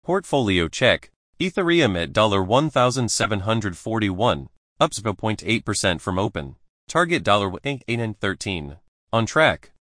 Portfolio check. Ethereum at $1,741, up 0.8% from open. Target $8.13. On track.